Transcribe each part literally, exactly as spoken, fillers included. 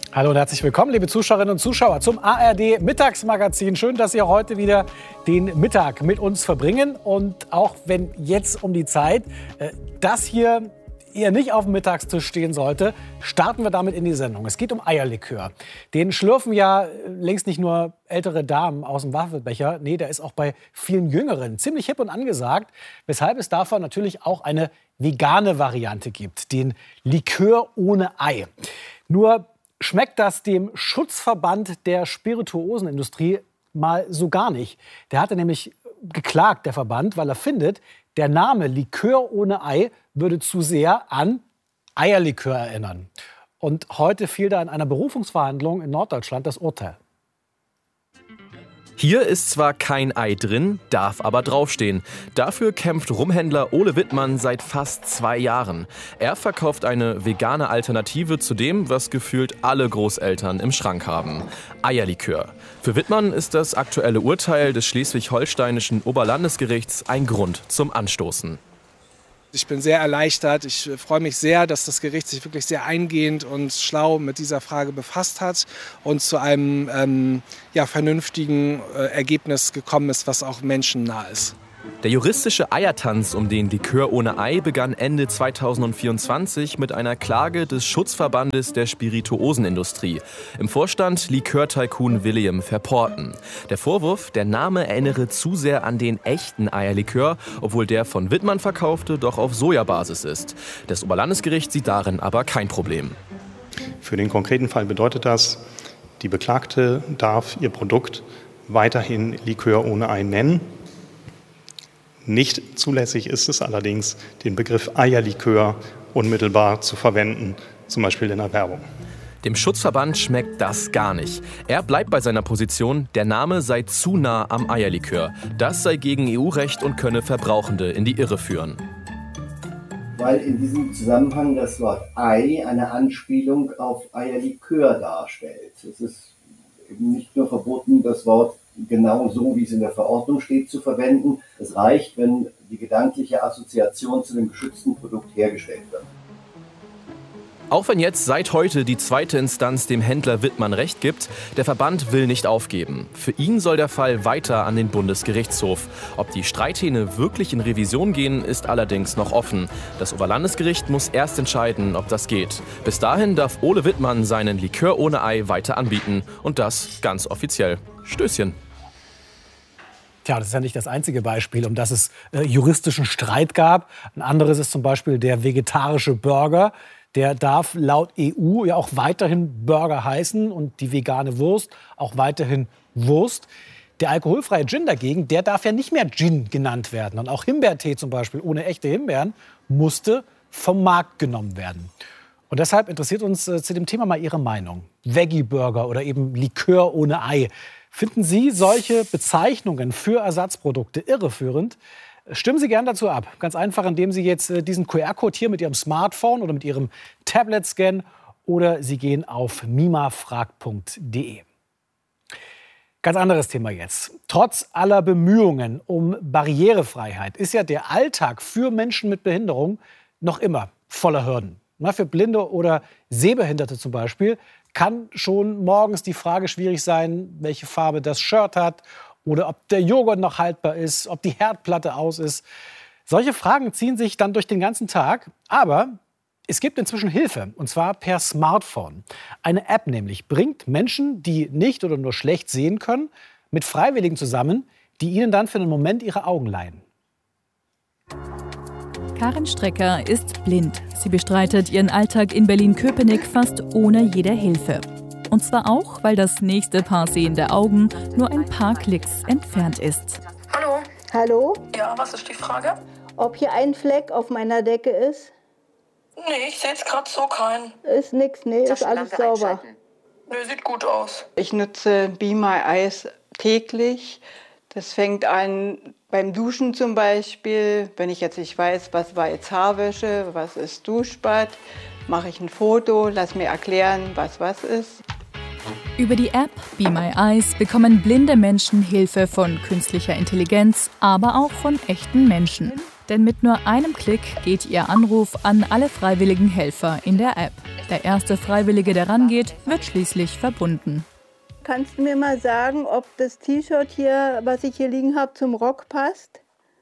Hallo und herzlich willkommen, liebe Zuschauerinnen und Zuschauer, zum A R D Mittagsmagazin. Schön, dass Sie heute wieder den Mittag mit uns verbringen. Und auch wenn jetzt um die Zeit äh, das hier eher nicht auf dem Mittagstisch stehen sollte, starten wir damit in die Sendung. Es geht um Eierlikör. Den schlürfen ja längst nicht nur ältere Damen aus dem Waffelbecher. Nee, der ist auch bei vielen Jüngeren ziemlich hip und angesagt. Weshalb es davon natürlich auch eine vegane Variante gibt, den Likör ohne Ei. Nur schmeckt das dem Schutzverband der Spirituosenindustrie mal so gar nicht. Der hatte nämlich geklagt, der Verband, weil er findet, der Name Likör ohne Ei würde zu sehr an Eierlikör erinnern. Und heute fiel da in einer Berufungsverhandlung in Norddeutschland das Urteil. Hier ist zwar kein Ei drin, darf aber draufstehen. Dafür kämpft Rumhändler Ole Wittmann seit fast zwei Jahren. Er verkauft eine vegane Alternative zu dem, was gefühlt alle Großeltern im Schrank haben: Eierlikör. Für Wittmann ist das aktuelle Urteil des schleswig-holsteinischen Oberlandesgerichts ein Grund zum Anstoßen. Ich bin sehr erleichtert. Ich freue mich sehr, dass das Gericht sich wirklich sehr eingehend und schlau mit dieser Frage befasst hat und zu einem ähm, ja, vernünftigen äh, Ergebnis gekommen ist, was auch menschennah ist. Der juristische Eiertanz um den Likör ohne Ei begann Ende zweitausendvierundzwanzig mit einer Klage des Schutzverbandes der Spirituosenindustrie. Im Vorstand Likör-Tycoon William Verporten. Der Vorwurf, der Name erinnere zu sehr an den echten Eierlikör, obwohl der von Wittmann verkaufte doch auf Sojabasis ist. Das Oberlandesgericht sieht darin aber kein Problem. Für den konkreten Fall bedeutet das, die Beklagte darf ihr Produkt weiterhin Likör ohne Ei nennen. Nicht zulässig ist es allerdings, den Begriff Eierlikör unmittelbar zu verwenden, zum Beispiel in der Werbung. Dem Schutzverband schmeckt das gar nicht. Er bleibt bei seiner Position, der Name sei zu nah am Eierlikör. Das sei gegen E U-Recht und könne Verbrauchende in die Irre führen. Weil in diesem Zusammenhang das Wort Ei eine Anspielung auf Eierlikör darstellt. Es ist eben nicht nur verboten, das Wort genau so, wie es in der Verordnung steht, zu verwenden. Es reicht, wenn die gedankliche Assoziation zu dem geschützten Produkt hergestellt wird. Auch wenn jetzt seit heute die zweite Instanz dem Händler Wittmann Recht gibt, der Verband will nicht aufgeben. Für ihn soll der Fall weiter an den Bundesgerichtshof. Ob die Streithähne wirklich in Revision gehen, ist allerdings noch offen. Das Oberlandesgericht muss erst entscheiden, ob das geht. Bis dahin darf Ole Wittmann seinen Likör ohne Ei weiter anbieten. Und das ganz offiziell. Stößchen. Tja, das ist ja nicht das einzige Beispiel, um das es äh, juristischen Streit gab. Ein anderes ist zum Beispiel der vegetarische Burger. Der darf laut E U ja auch weiterhin Burger heißen und die vegane Wurst auch weiterhin Wurst. Der alkoholfreie Gin dagegen, der darf ja nicht mehr Gin genannt werden. Und auch Himbeertee zum Beispiel ohne echte Himbeeren musste vom Markt genommen werden. Und deshalb interessiert uns äh, zu dem Thema mal Ihre Meinung. Veggie-Burger oder eben Likör ohne Ei. Finden Sie solche Bezeichnungen für Ersatzprodukte irreführend? Stimmen Sie gern dazu ab. Ganz einfach, indem Sie jetzt diesen Q R-Code hier mit Ihrem Smartphone oder mit Ihrem Tablet scannen oder Sie gehen auf mimafragt punkt de. Ganz anderes Thema jetzt. Trotz aller Bemühungen um Barrierefreiheit ist ja der Alltag für Menschen mit Behinderung noch immer voller Hürden. Na, für Blinde oder Sehbehinderte zum Beispiel kann schon morgens die Frage schwierig sein, welche Farbe das Shirt hat oder ob der Joghurt noch haltbar ist, ob die Herdplatte aus ist. Solche Fragen ziehen sich dann durch den ganzen Tag. Aber es gibt inzwischen Hilfe, und zwar per Smartphone. Eine App nämlich bringt Menschen, die nicht oder nur schlecht sehen können, mit Freiwilligen zusammen, die ihnen dann für einen Moment ihre Augen leihen. Karin Strecker ist blind. Sie bestreitet ihren Alltag in Berlin-Köpenick fast ohne jede Hilfe. Und zwar auch, weil das nächste Paar sehende Augen nur ein paar Klicks entfernt ist. Hallo. Hallo? Ja, was ist die Frage? Ob hier ein Fleck auf meiner Decke ist? Nee, ich sehe jetzt gerade so keinen. Ist nix, nee, ist alles sauber. Nee, sieht gut aus. Ich nutze Be My Eyes täglich. Das fängt an beim Duschen zum Beispiel. Wenn ich jetzt nicht weiß, was war jetzt Haarwäsche, was ist Duschbad, mache ich ein Foto, lass mir erklären, was was ist. Über die App Be My Eyes bekommen blinde Menschen Hilfe von künstlicher Intelligenz, aber auch von echten Menschen. Denn mit nur einem Klick geht Ihr Anruf an alle freiwilligen Helfer in der App. Der erste Freiwillige, der rangeht, wird schließlich verbunden. Kannst du mir mal sagen, ob das T-Shirt hier, was ich hier liegen habe, zum Rock passt?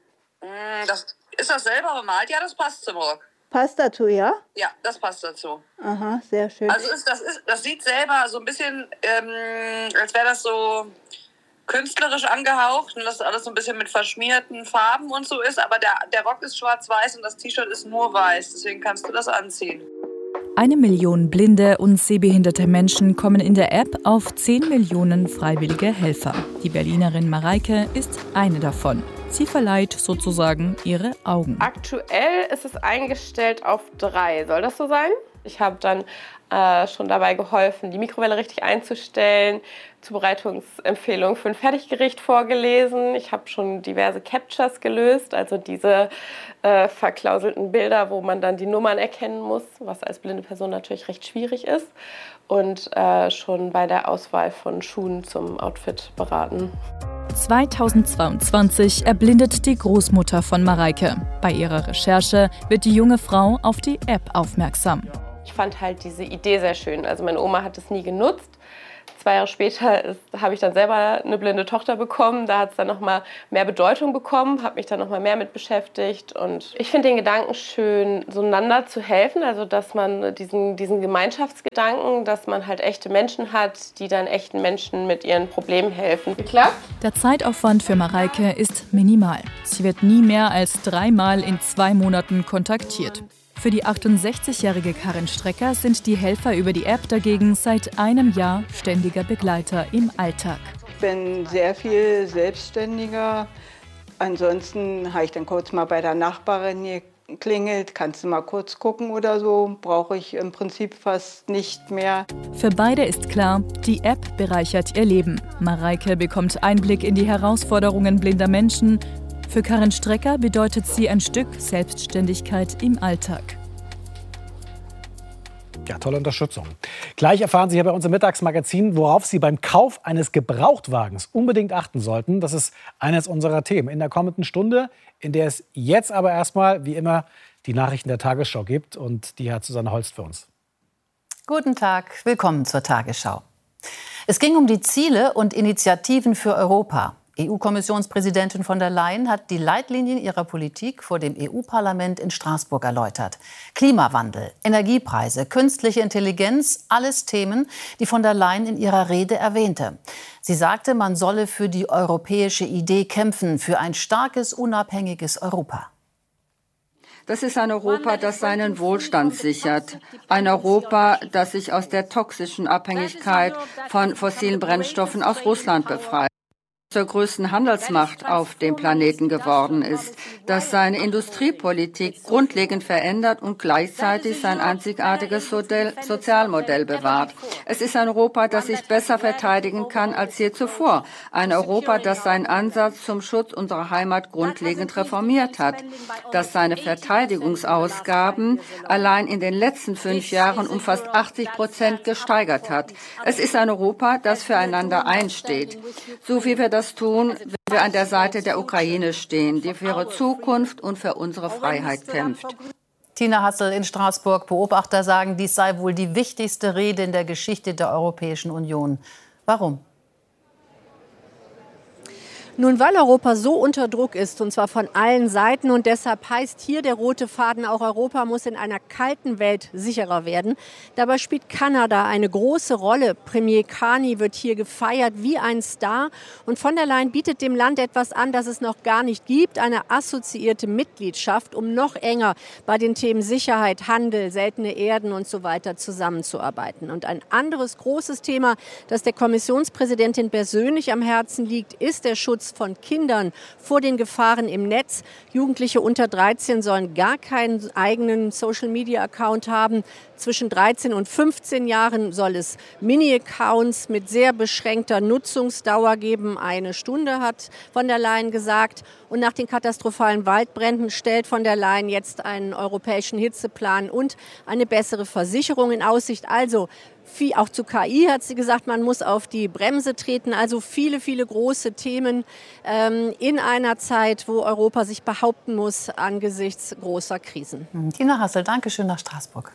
Das, ist das selber bemalt? Ja, das passt zum Rock. Passt dazu, ja? Ja, das passt dazu. Aha, sehr schön. Also ist, das, ist, das sieht selber so ein bisschen, ähm, als wäre das so künstlerisch angehaucht und das alles so ein bisschen mit verschmierten Farben und so ist, aber der, der Rock ist schwarz-weiß und das T-Shirt ist nur weiß, deswegen kannst du das anziehen. Eine Million blinde und sehbehinderte Menschen kommen in der App auf zehn Millionen freiwillige Helfer. Die Berlinerin Mareike ist eine davon. Sie verleiht sozusagen ihre Augen. Aktuell ist es eingestellt auf drei. Soll das so sein? Ich habe dann äh, schon dabei geholfen, die Mikrowelle richtig einzustellen, Zubereitungsempfehlungen für ein Fertiggericht vorgelesen. Ich habe schon diverse Captures gelöst, also diese äh, verklauselten Bilder, wo man dann die Nummern erkennen muss, was als blinde Person natürlich recht schwierig ist. Und äh, schon bei der Auswahl von Schuhen zum Outfit beraten. zweitausendzweiundzwanzig erblindet die Großmutter von Mareike. Bei ihrer Recherche wird die junge Frau auf die App aufmerksam. Ich fand halt diese Idee sehr schön. Also meine Oma hat es nie genutzt. Zwei Jahre später habe ich dann selber eine blinde Tochter bekommen. Da hat es dann noch mal mehr Bedeutung bekommen, habe mich dann noch mal mehr mit beschäftigt. Und ich finde den Gedanken schön, so einander zu helfen. Also dass man diesen, diesen Gemeinschaftsgedanken, dass man halt echte Menschen hat, die dann echten Menschen mit ihren Problemen helfen. Geklappt? Der Zeitaufwand für Mareike ist minimal. Sie wird nie mehr als dreimal in zwei Monaten kontaktiert. Für die achtundsechzigjährige Karin Strecker sind die Helfer über die App dagegen seit einem Jahr ständiger Begleiter im Alltag. Ich bin sehr viel selbstständiger. Ansonsten habe ich dann kurz mal bei der Nachbarin geklingelt. Kannst du mal kurz gucken oder so? Brauche ich im Prinzip fast nicht mehr. Für beide ist klar, die App bereichert ihr Leben. Mareike bekommt Einblick in die Herausforderungen blinder Menschen. Für Karin Strecker bedeutet sie ein Stück Selbstständigkeit im Alltag. Ja, tolle Unterstützung. Gleich erfahren Sie hier bei uns im Mittagsmagazin, worauf Sie beim Kauf eines Gebrauchtwagens unbedingt achten sollten. Das ist eines unserer Themen in der kommenden Stunde, in der es jetzt aber erstmal, wie immer, die Nachrichten der Tagesschau gibt. Und die hat Susanne Holst für uns. Guten Tag, willkommen zur Tagesschau. Es ging um die Ziele und Initiativen für Europa. E U-Kommissionspräsidentin von der Leyen hat die Leitlinien ihrer Politik vor dem E U-Parlament in Straßburg erläutert. Klimawandel, Energiepreise, künstliche Intelligenz, alles Themen, die von der Leyen in ihrer Rede erwähnte. Sie sagte, man solle für die europäische Idee kämpfen, für ein starkes, unabhängiges Europa. Das ist ein Europa, das seinen Wohlstand sichert. Ein Europa, das sich aus der toxischen Abhängigkeit von fossilen Brennstoffen aus Russland befreit. Zur größten Handelsmacht auf dem Planeten geworden ist, das seine Industriepolitik grundlegend verändert und gleichzeitig sein einzigartiges Sozialmodell bewahrt. Es ist ein Europa, das sich besser verteidigen kann als je zuvor. Ein Europa, das seinen Ansatz zum Schutz unserer Heimat grundlegend reformiert hat, das seine Verteidigungsausgaben allein in den letzten fünf Jahren um fast achtzig Prozent gesteigert hat. Es ist ein Europa, das füreinander einsteht, so wie wir das tun, wenn wir an der Seite der Ukraine stehen, die für ihre Zukunft und für unsere Freiheit kämpft. Tina Hassel in Straßburg. Beobachter sagen, dies sei wohl die wichtigste Rede in der Geschichte der Europäischen Union. Warum? Nun, weil Europa so unter Druck ist, und zwar von allen Seiten. Und deshalb heißt hier der rote Faden, auch Europa muss in einer kalten Welt sicherer werden. Dabei spielt Kanada eine große Rolle. Premier Carney wird hier gefeiert wie ein Star. Und von der Leyen bietet dem Land etwas an, das es noch gar nicht gibt. Eine assoziierte Mitgliedschaft, um noch enger bei den Themen Sicherheit, Handel, seltene Erden und so weiter zusammenzuarbeiten. Und ein anderes großes Thema, das der Kommissionspräsidentin persönlich am Herzen liegt, ist der Schutz von Kindern vor den Gefahren im Netz. Jugendliche unter dreizehn sollen gar keinen eigenen Social-Media-Account haben. Zwischen dreizehn und fünfzehn Jahren soll es Mini-Accounts mit sehr beschränkter Nutzungsdauer geben. Eine Stunde, hat von der Leyen gesagt. Und nach den katastrophalen Waldbränden stellt von der Leyen jetzt einen europäischen Hitzeplan und eine bessere Versicherung in Aussicht. Also Viel, auch zu K I hat sie gesagt, man muss auf die Bremse treten. Also viele, viele große Themen ähm, in einer Zeit, wo Europa sich behaupten muss angesichts großer Krisen. Tina Hassel, danke schön nach Straßburg.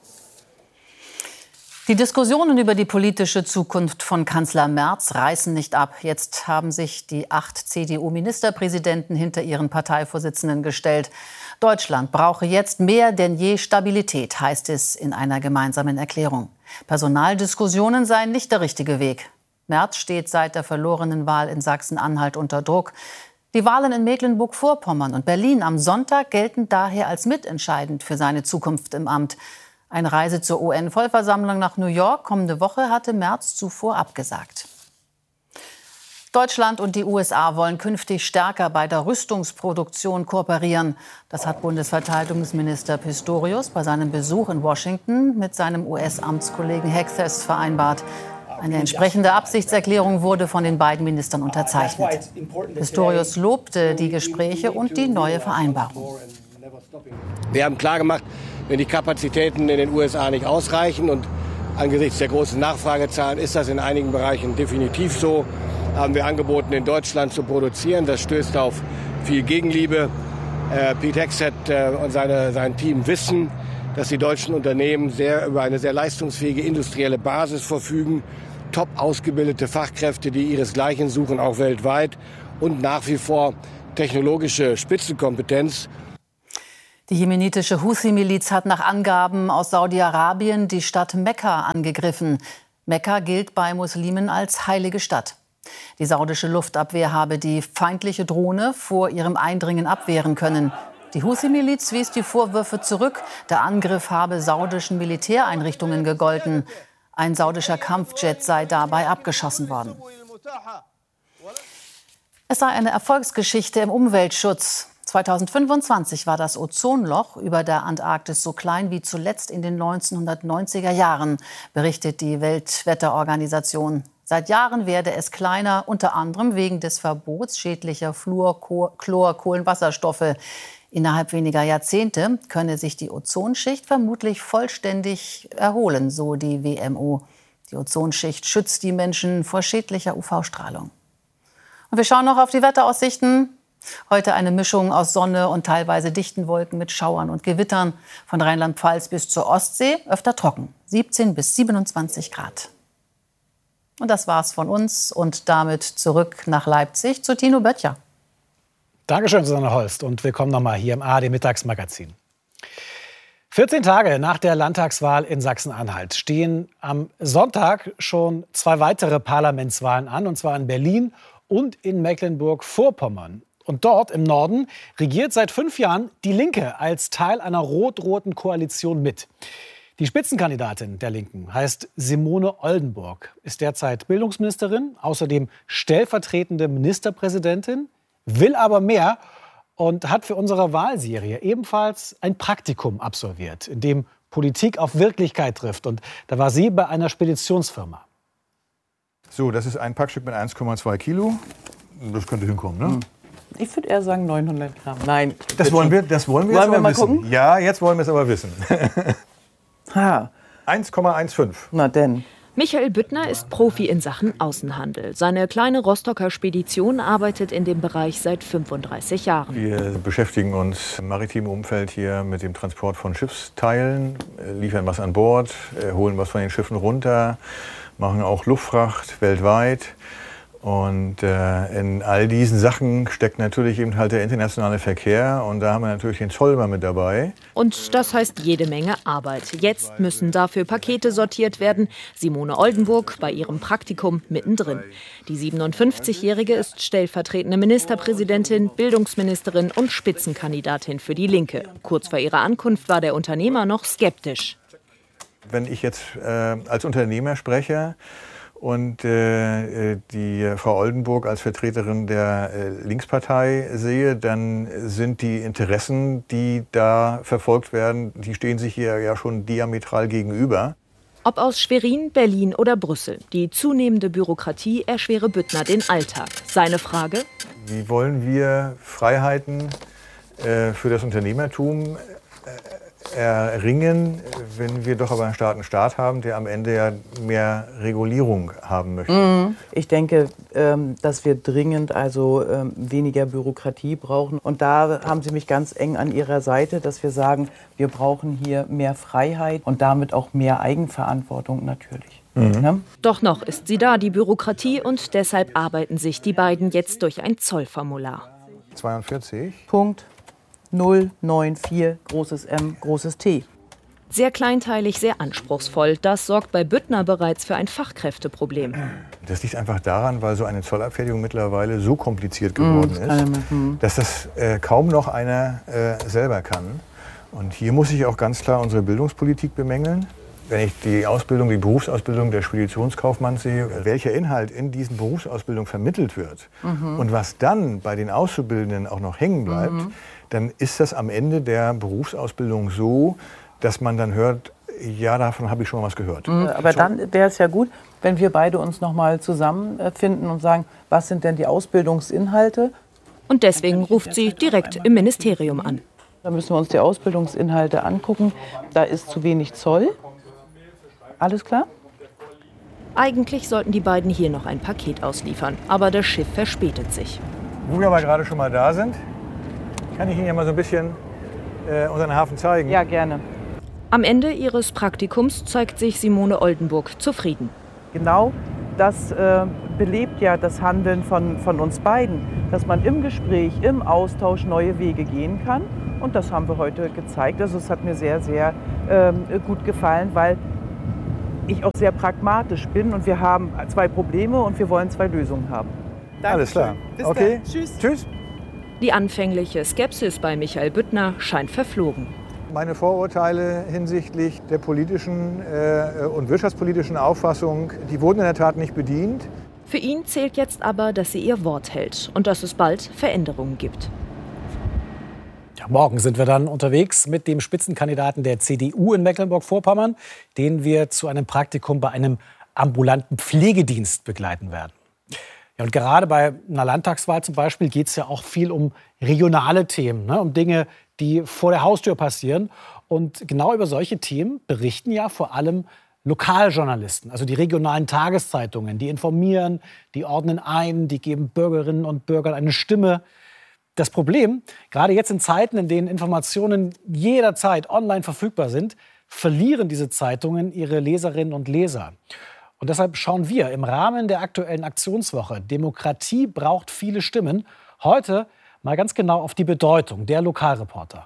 Die Diskussionen über die politische Zukunft von Kanzler Merz reißen nicht ab. Jetzt haben sich die acht C D U-Ministerpräsidenten hinter ihren Parteivorsitzenden gestellt. Deutschland brauche jetzt mehr denn je Stabilität, heißt es in einer gemeinsamen Erklärung. Personaldiskussionen seien nicht der richtige Weg. Merz steht seit der verlorenen Wahl in Sachsen-Anhalt unter Druck. Die Wahlen in Mecklenburg-Vorpommern und Berlin am Sonntag gelten daher als mitentscheidend für seine Zukunft im Amt. Eine Reise zur U N-Vollversammlung nach New York kommende Woche hatte Merz zuvor abgesagt. Deutschland und die U S A wollen künftig stärker bei der Rüstungsproduktion kooperieren. Das hat Bundesverteidigungsminister Pistorius bei seinem Besuch in Washington mit seinem U S-Amtskollegen Hegseth vereinbart. Eine entsprechende Absichtserklärung wurde von den beiden Ministern unterzeichnet. Pistorius lobte die Gespräche und die neue Vereinbarung. Wir haben klargemacht, wenn die Kapazitäten in den U S A nicht ausreichen und angesichts der großen Nachfragezahlen ist das in einigen Bereichen definitiv so, haben wir angeboten, in Deutschland zu produzieren. Das stößt auf viel Gegenliebe. Äh, Pete Hegseth äh, und seine, sein Team wissen, dass die deutschen Unternehmen sehr, über eine sehr leistungsfähige industrielle Basis verfügen, top ausgebildete Fachkräfte, die ihresgleichen suchen, auch weltweit, und nach wie vor technologische Spitzenkompetenz. Die jemenitische Houthi-Miliz hat nach Angaben aus Saudi-Arabien die Stadt Mekka angegriffen. Mekka gilt bei Muslimen als heilige Stadt. Die saudische Luftabwehr habe die feindliche Drohne vor ihrem Eindringen abwehren können. Die Houthi-Miliz wies die Vorwürfe zurück. Der Angriff habe saudischen Militäreinrichtungen gegolten. Ein saudischer Kampfjet sei dabei abgeschossen worden. Es sei eine Erfolgsgeschichte im Umweltschutz. zweitausendfünfundzwanzig war das Ozonloch über der Antarktis so klein wie zuletzt in den neunzehnhundertneunziger Jahren, berichtet die Weltwetterorganisation. Seit Jahren werde es kleiner, unter anderem wegen des Verbots schädlicher Fluor-, Chlor-, Kohlenwasserstoffe. Innerhalb weniger Jahrzehnte könne sich die Ozonschicht vermutlich vollständig erholen, so die W M O. Die Ozonschicht schützt die Menschen vor schädlicher U V-Strahlung. Und wir schauen noch auf die Wetteraussichten. Heute eine Mischung aus Sonne und teilweise dichten Wolken mit Schauern und Gewittern. Von Rheinland-Pfalz bis zur Ostsee öfter trocken. siebzehn bis siebenundzwanzig Grad. Und das war's von uns. Und damit zurück nach Leipzig zu Tino Böttcher. Dankeschön, Susanne Holst. Und willkommen nochmal hier im A R D-Mittagsmagazin. vierzehn Tage nach der Landtagswahl in Sachsen-Anhalt stehen am Sonntag schon zwei weitere Parlamentswahlen an. Und zwar in Berlin und in Mecklenburg-Vorpommern. Und dort im Norden regiert seit fünf Jahren die Linke als Teil einer rot-roten Koalition mit. Die Spitzenkandidatin der Linken heißt Simone Oldenburg, ist derzeit Bildungsministerin, außerdem stellvertretende Ministerpräsidentin, will aber mehr und hat für unsere Wahlserie ebenfalls ein Praktikum absolviert, in dem Politik auf Wirklichkeit trifft. Und da war sie bei einer Speditionsfirma. So, das ist ein Packstück mit eins Komma zwei Kilo. Das könnte hinkommen, ne? Ich würde eher sagen neunhundert Gramm. Nein. Das wollen wir, das wollen wir wollen jetzt wir aber mal wissen. Gucken? Ja, jetzt wollen wir es aber wissen. Ha. eins Komma fünfzehn. Na denn. Michael Büttner ist Profi in Sachen Außenhandel. Seine kleine Rostocker Spedition arbeitet in dem Bereich seit fünfunddreißig Jahren. Wir beschäftigen uns im maritimen Umfeld hier mit dem Transport von Schiffsteilen, liefern was an Bord, holen was von den Schiffen runter, machen auch Luftfracht weltweit. Und äh, in all diesen Sachen steckt natürlich eben halt der internationale Verkehr. Und da haben wir natürlich den Zollmann mit dabei. Und das heißt jede Menge Arbeit. Jetzt müssen dafür Pakete sortiert werden. Simone Oldenburg bei ihrem Praktikum mittendrin. Die siebenundfünfzigjährige ist stellvertretende Ministerpräsidentin, Bildungsministerin und Spitzenkandidatin für die Linke. Kurz vor ihrer Ankunft war der Unternehmer noch skeptisch. Wenn ich jetzt äh, als Unternehmer spreche und äh, die Frau Oldenburg als Vertreterin der äh, Linkspartei sehe, dann sind die Interessen, die da verfolgt werden, die stehen sich hier ja schon diametral gegenüber. Ob aus Schwerin, Berlin oder Brüssel, die zunehmende Bürokratie erschwere Büttner den Alltag. Seine Frage: Wie wollen wir Freiheiten äh, für das Unternehmertum äh, erringen, wenn wir doch aber einen starken Staat haben, der am Ende ja mehr Regulierung haben möchte? Ich denke, dass wir dringend also weniger Bürokratie brauchen. Und da haben Sie mich ganz eng an Ihrer Seite, dass wir sagen, wir brauchen hier mehr Freiheit und damit auch mehr Eigenverantwortung natürlich. Mhm. Ja? Doch noch ist sie da, die Bürokratie, und deshalb arbeiten sich die beiden jetzt durch ein Zollformular. zweiundvierzig. Punkt. null neun vier, großes M, großes T. Sehr kleinteilig, sehr anspruchsvoll. Das sorgt bei Büttner bereits für ein Fachkräfteproblem. Das liegt einfach daran, weil so eine Zollabfertigung mittlerweile so kompliziert geworden Mm, ist, dass das äh, kaum noch einer äh, selber kann. Und hier muss ich auch ganz klar unsere Bildungspolitik bemängeln. Wenn ich die Ausbildung, die Berufsausbildung der Speditionskaufmanns sehe, welcher Inhalt in diesen Berufsausbildungen vermittelt wird Mhm. und was dann bei den Auszubildenden auch noch hängen bleibt, Mhm. dann ist das am Ende der Berufsausbildung so, dass man dann hört, ja, davon habe ich schon mal was gehört. Mhm, aber dann wäre es ja gut, wenn wir beide uns noch mal zusammenfinden und sagen, was sind denn die Ausbildungsinhalte? Und deswegen ruft sie direkt im Ministerium an. Da müssen wir uns die Ausbildungsinhalte angucken. Da ist zu wenig Zoll. Alles klar? Eigentlich sollten die beiden hier noch ein Paket ausliefern, aber das Schiff verspätet sich. Wo wir aber gerade schon mal da sind, kann ich Ihnen ja mal so ein bisschen äh, unseren Hafen zeigen. Ja, gerne. Am Ende ihres Praktikums zeigt sich Simone Oldenburg zufrieden. Genau das äh, belebt ja das Handeln von, von uns beiden, dass man im Gespräch, im Austausch neue Wege gehen kann. Und das haben wir heute gezeigt. Also es hat mir sehr, sehr ähm, gut gefallen, weil ich auch sehr pragmatisch bin und wir haben zwei Probleme und wir wollen zwei Lösungen haben. Alles klar. Bis okay. dann. Tschüss. Tschüss. Die anfängliche Skepsis bei Michael Büttner scheint verflogen. Meine Vorurteile hinsichtlich der politischen äh, und wirtschaftspolitischen Auffassung, die wurden in der Tat nicht bedient. Für ihn zählt jetzt aber, dass sie ihr Wort hält und dass es bald Veränderungen gibt. Ja, morgen sind wir dann unterwegs mit dem Spitzenkandidaten der C D U in Mecklenburg-Vorpommern, den wir zu einem Praktikum bei einem ambulanten Pflegedienst begleiten werden. Ja, und gerade bei einer Landtagswahl zum Beispiel geht es ja auch viel um regionale Themen, ne? Um Dinge, die vor der Haustür passieren. Und genau über solche Themen berichten ja vor allem Lokaljournalisten, also die regionalen Tageszeitungen. Die informieren, die ordnen ein, die geben Bürgerinnen und Bürgern eine Stimme. Das Problem, gerade jetzt in Zeiten, in denen Informationen jederzeit online verfügbar sind, verlieren diese Zeitungen ihre Leserinnen und Leser. Und deshalb schauen wir im Rahmen der aktuellen Aktionswoche Demokratie braucht viele Stimmen heute mal ganz genau auf die Bedeutung der Lokalreporter.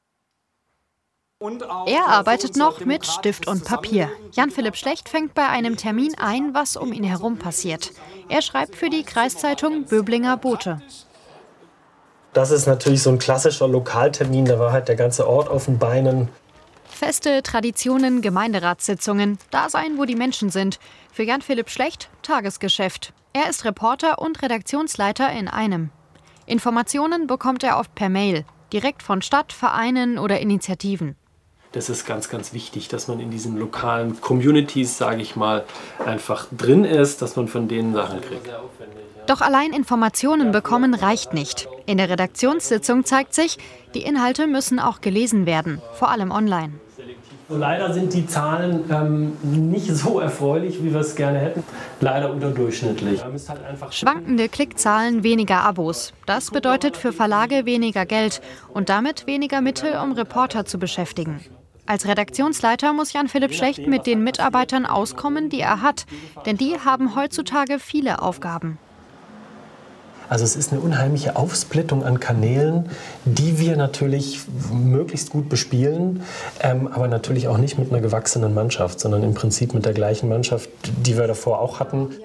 Er arbeitet noch mit Stift und Papier. Jan-Philipp Schlecht fängt bei einem Termin ein, was um ihn herum passiert. Er schreibt für die Kreiszeitung Böblinger Bote. Das ist natürlich so ein klassischer Lokaltermin, da war halt der ganze Ort auf den Beinen. Feste, Traditionen, Gemeinderatssitzungen, da sein, wo die Menschen sind. Für Jan-Philipp Schlecht Tagesgeschäft. Er ist Reporter und Redaktionsleiter in einem. Informationen bekommt er oft per Mail, direkt von Stadt, Vereinen oder Initiativen. Das ist ganz, ganz wichtig, dass man in diesen lokalen Communities, sage ich mal, einfach drin ist, dass man von denen Sachen kriegt. Doch allein Informationen bekommen reicht nicht. In der Redaktionssitzung zeigt sich, die Inhalte müssen auch gelesen werden, vor allem online. Leider sind die Zahlen ähm, nicht so erfreulich, wie wir es gerne hätten. Leider unterdurchschnittlich. Halt Schwankende Klickzahlen, weniger Abos. Das bedeutet für Verlage weniger Geld und damit weniger Mittel, um Reporter zu beschäftigen. Als Redaktionsleiter muss Jan-Philipp Schlecht mit den Mitarbeitern auskommen, die er hat. Denn die haben heutzutage viele Aufgaben. Also es ist eine unheimliche Aufsplittung an Kanälen, die wir natürlich möglichst gut bespielen, ähm, aber natürlich auch nicht mit einer gewachsenen Mannschaft, sondern im Prinzip mit der gleichen Mannschaft, die wir davor auch hatten.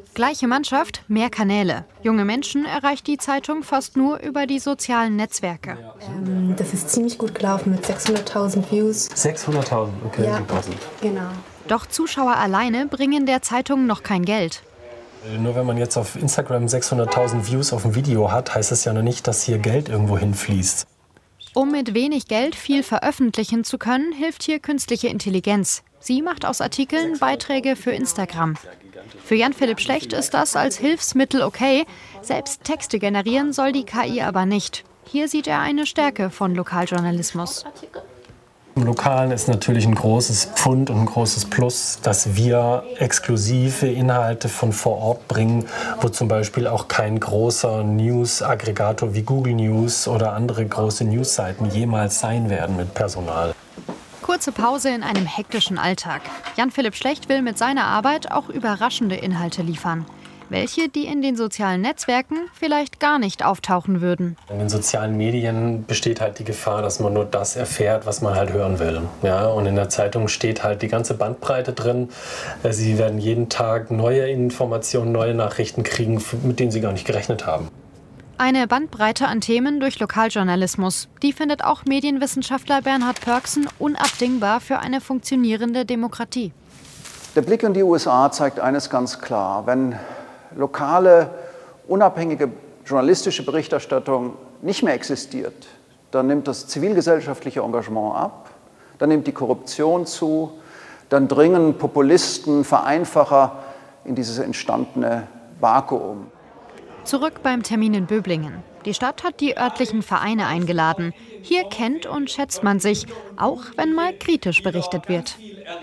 Gleiche Mannschaft, mehr Kanäle. Junge Menschen erreicht die Zeitung fast nur über die sozialen Netzwerke. Ähm, das ist ziemlich gut gelaufen mit sechshunderttausend Views. sechshunderttausend, okay, ja, super. Genau. Doch Zuschauer alleine bringen der Zeitung noch kein Geld. Nur wenn man jetzt auf Instagram sechshunderttausend Views auf ein Video hat, heißt es ja noch nicht, dass hier Geld irgendwo hinfließt. Um mit wenig Geld viel veröffentlichen zu können, hilft hier künstliche Intelligenz. Sie macht aus Artikeln Beiträge für Instagram. Für Jan-Philipp Schlecht ist das als Hilfsmittel okay. Selbst Texte generieren soll die K I aber nicht. Hier sieht er eine Stärke von Lokaljournalismus. Im Lokalen ist natürlich ein großes Pfund und ein großes Plus, dass wir exklusive Inhalte von vor Ort bringen, wo zum Beispiel auch kein großer News-Aggregator wie Google News oder andere große Newsseiten jemals sein werden mit Personal. Kurze Pause in einem hektischen Alltag. Jan-Philipp Schlecht will mit seiner Arbeit auch überraschende Inhalte liefern. Welche, die in den sozialen Netzwerken vielleicht gar nicht auftauchen würden. In den sozialen Medien besteht halt die Gefahr, dass man nur das erfährt, was man halt hören will. Ja, und in der Zeitung steht halt die ganze Bandbreite drin. Sie werden jeden Tag neue Informationen, neue Nachrichten kriegen, mit denen sie gar nicht gerechnet haben. Eine Bandbreite an Themen durch Lokaljournalismus. Die findet auch Medienwissenschaftler Bernhard Pörksen unabdingbar für eine funktionierende Demokratie. Der Blick in die U S A zeigt eines ganz klar. Wenn lokale, unabhängige journalistische Berichterstattung nicht mehr existiert, dann nimmt das zivilgesellschaftliche Engagement ab, dann nimmt die Korruption zu, dann dringen Populisten, Vereinfacher in dieses entstandene Vakuum. Zurück beim Termin in Böblingen. Die Stadt hat die örtlichen Vereine eingeladen. Hier kennt und schätzt man sich, auch wenn mal kritisch berichtet wird.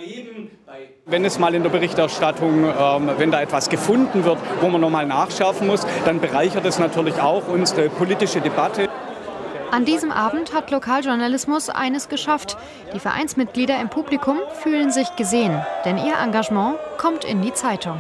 Wenn es mal in der Berichterstattung, ähm, wenn da etwas gefunden wird, wo man nochmal nachschärfen muss, dann bereichert es natürlich auch unsere politische Debatte. An diesem Abend hat Lokaljournalismus eines geschafft. Die Vereinsmitglieder im Publikum fühlen sich gesehen, denn ihr Engagement kommt in die Zeitung.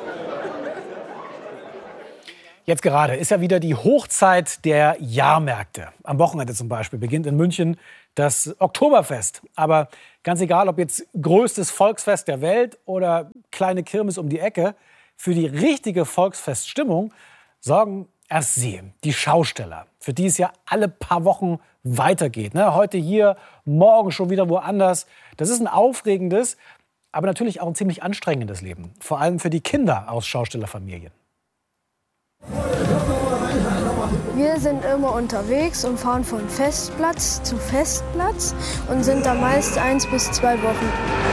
Jetzt gerade ist ja wieder die Hochzeit der Jahrmärkte. Am Wochenende zum Beispiel beginnt in München das Oktoberfest. Aber ganz egal, ob jetzt größtes Volksfest der Welt oder kleine Kirmes um die Ecke, für die richtige Volksfeststimmung sorgen erst Sie, die Schausteller, für die es ja alle paar Wochen weitergeht. Ne? Heute hier, morgen schon wieder woanders. Das ist ein aufregendes, aber natürlich auch ein ziemlich anstrengendes Leben. Vor allem für die Kinder aus Schaustellerfamilien. Wir sind immer unterwegs und fahren von Festplatz zu Festplatz und sind da meist eins bis zwei Wochen.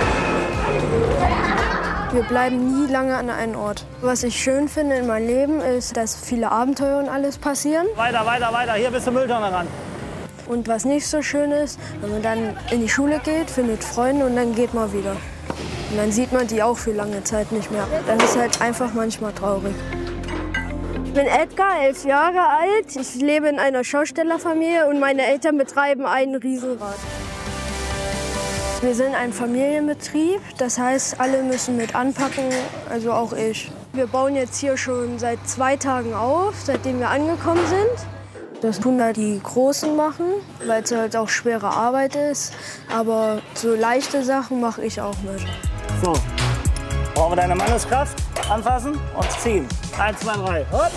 Wir bleiben nie lange an einem Ort. Was ich schön finde in meinem Leben ist, dass viele Abenteuer und alles passieren. Weiter, weiter, weiter, hier bis zum Mülltonne ran. Und was nicht so schön ist, wenn man dann in die Schule geht, findet Freunde und dann geht man wieder. Und dann sieht man die auch für lange Zeit nicht mehr. Das ist halt einfach manchmal traurig. Ich bin Edgar, elf Jahre alt. Ich lebe in einer Schaustellerfamilie und meine Eltern betreiben ein Riesenrad. Wir sind ein Familienbetrieb, das heißt, alle müssen mit anpacken, also auch ich. Wir bauen jetzt hier schon seit zwei Tagen auf, seitdem wir angekommen sind. Das tun halt die Großen machen, weil es halt auch schwere Arbeit ist. Aber so leichte Sachen mache ich auch mit. So, brauchen wir deine Manneskraft, anfassen und ziehen. Eins, zwei, drei. Hopp.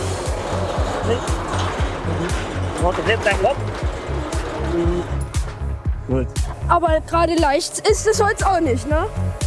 Okay, nimm deinen Kopf. Gut. Aber gerade leicht ist es heute auch nicht, ne?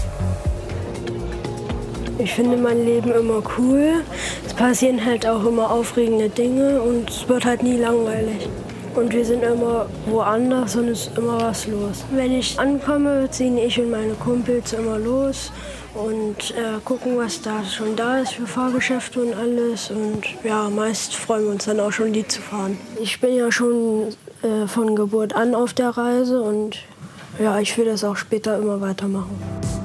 Ich finde mein Leben immer cool. Es passieren halt auch immer aufregende Dinge und es wird halt nie langweilig. Und wir sind immer woanders und es ist immer was los. Wenn ich ankomme, ziehen ich und meine Kumpels immer los und äh, gucken, was da schon da ist für Fahrgeschäfte und alles. Und ja, meist freuen wir uns dann auch schon, die zu fahren. Ich bin ja schon äh, von Geburt an auf der Reise und ja, ich will das auch später immer weitermachen.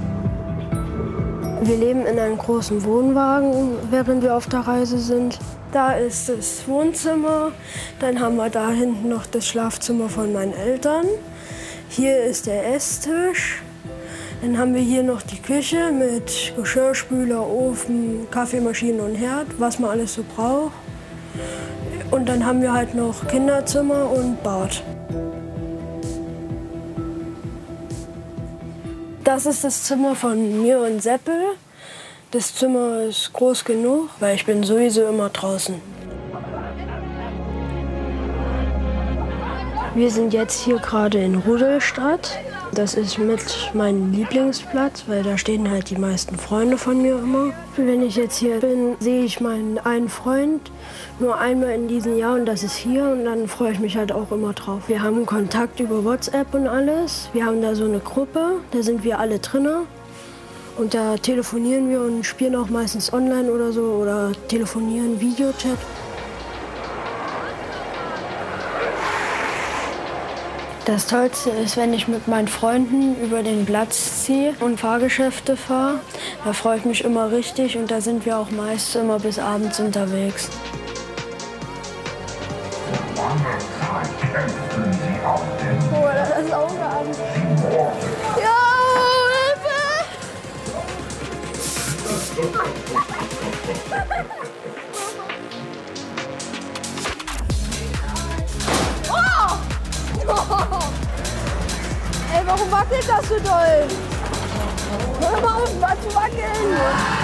Wir leben in einem großen Wohnwagen, während wir auf der Reise sind. Da ist das Wohnzimmer, dann haben wir da hinten noch das Schlafzimmer von meinen Eltern. Hier ist der Esstisch. Dann haben wir hier noch die Küche mit Geschirrspüler, Ofen, Kaffeemaschine und Herd, was man alles so braucht. Und dann haben wir halt noch Kinderzimmer und Bad. Das ist das Zimmer von mir und Seppel. Das Zimmer ist groß genug, weil ich bin sowieso immer draußen. Wir sind jetzt hier gerade in Rudolstadt. Das ist mit meinem Lieblingsplatz, weil da stehen halt die meisten Freunde von mir immer. Wenn ich jetzt hier bin, sehe ich meinen einen Freund nur einmal in diesem Jahr und das ist hier und dann freue ich mich halt auch immer drauf. Wir haben Kontakt über WhatsApp und alles. Wir haben da so eine Gruppe, da sind wir alle drinne. Und da telefonieren wir und spielen auch meistens online oder so oder telefonieren, Videochat. Das Tollste ist, wenn ich mit meinen Freunden über den Platz ziehe und Fahrgeschäfte fahre. Da freue ich mich immer richtig und da sind wir auch meist immer bis abends unterwegs. Oh, das ist Auge an. Ja, Hilfe! Oh! Ey, warum wackelt das so doll? Hör mal auf, mal zu wackeln!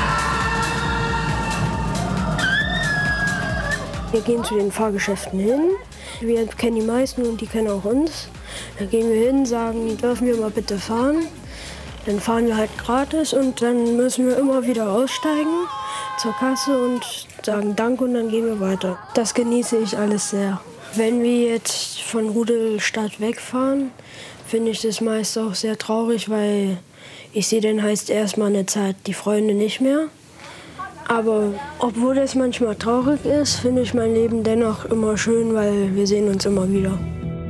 Wir gehen zu den Fahrgeschäften hin. Wir kennen die meisten und die kennen auch uns. Dann gehen wir hin, sagen, dürfen wir mal bitte fahren. Dann fahren wir halt gratis und dann müssen wir immer wieder aussteigen zur Kasse und sagen Dank und dann gehen wir weiter. Das genieße ich alles sehr. Wenn wir jetzt von Rudolstadt wegfahren, finde ich das meist auch sehr traurig, weil ich sehe dann heißt erstmal eine Zeit die Freunde nicht mehr. Aber obwohl das manchmal traurig ist, finde ich mein Leben dennoch immer schön, weil wir sehen uns immer wieder.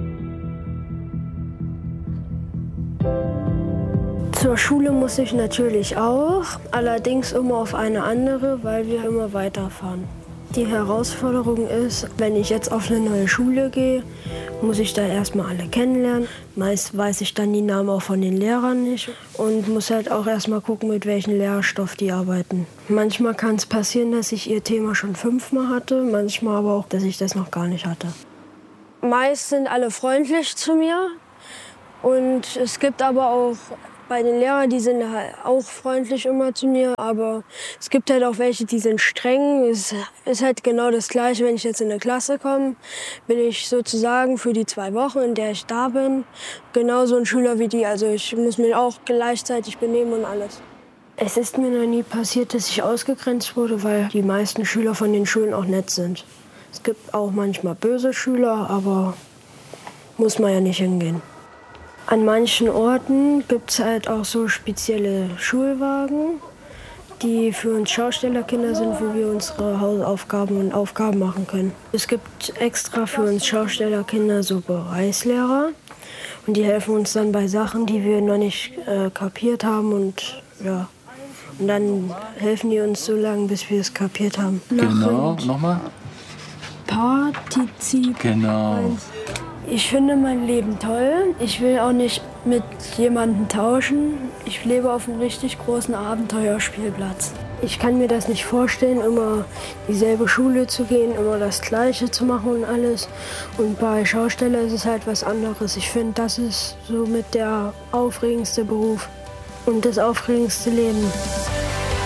Zur Schule muss ich natürlich auch, allerdings immer auf eine andere, weil wir immer weiterfahren. Die Herausforderung ist, wenn ich jetzt auf eine neue Schule gehe, muss ich da erstmal alle kennenlernen. Meist weiß ich dann die Namen auch von den Lehrern nicht und muss halt auch erstmal gucken, mit welchem Lehrstoff die arbeiten. Manchmal kann es passieren, dass ich ihr Thema schon fünfmal hatte, manchmal aber auch, dass ich das noch gar nicht hatte. Meist sind alle freundlich zu mir und es gibt aber auch bei den Lehrern, die sind halt auch freundlich immer zu mir, aber es gibt halt auch welche, die sind streng. Es ist halt genau das Gleiche, wenn ich jetzt in eine Klasse komme, bin ich sozusagen für die zwei Wochen, in der ich da bin, genauso ein Schüler wie die. Also ich muss mich auch gleichzeitig benehmen und alles. Es ist mir noch nie passiert, dass ich ausgegrenzt wurde, weil die meisten Schüler von den Schulen auch nett sind. Es gibt auch manchmal böse Schüler, aber muss man ja nicht hingehen. An manchen Orten gibt es halt auch so spezielle Schulwagen, die für uns Schaustellerkinder sind, wo wir unsere Hausaufgaben und Aufgaben machen können. Es gibt extra für uns Schaustellerkinder so Bereichslehrer und die helfen uns dann bei Sachen, die wir noch nicht äh, kapiert haben und ja. Und dann helfen die uns so lange, bis wir es kapiert haben. Genau, nochmal. Partizip. Genau. Ich finde mein Leben toll. Ich will auch nicht mit jemandem tauschen. Ich lebe auf einem richtig großen Abenteuerspielplatz. Ich kann mir das nicht vorstellen, immer dieselbe Schule zu gehen, immer das Gleiche zu machen und alles. Und bei Schausteller ist es halt was anderes. Ich finde, das ist so mit der aufregendste Beruf und das aufregendste Leben.